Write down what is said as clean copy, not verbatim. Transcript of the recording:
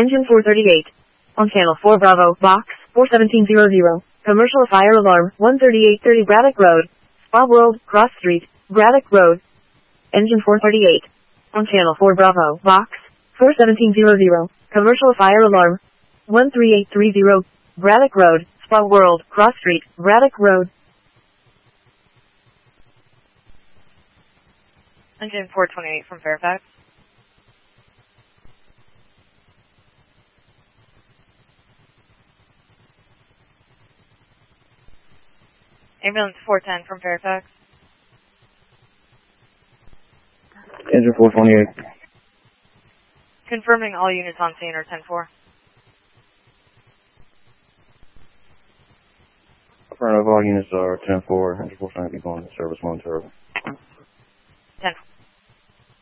Engine 438. On channel 4 Bravo, box 41700. Commercial fire alarm 13830 Braddock Road. Spa World, Cross Street, Braddock Road. Engine 438. On channel 4 Bravo, box 41700. Commercial fire alarm 13830 Braddock Road. Spa World, Cross Street, Braddock Road. Engine 428 from Fairfax. Ambulance 410 from Fairfax. Engine 428. Confirming all units on scene are 10-4. Affirmative, all units are 10-4. Engine 428 going to service momentarily.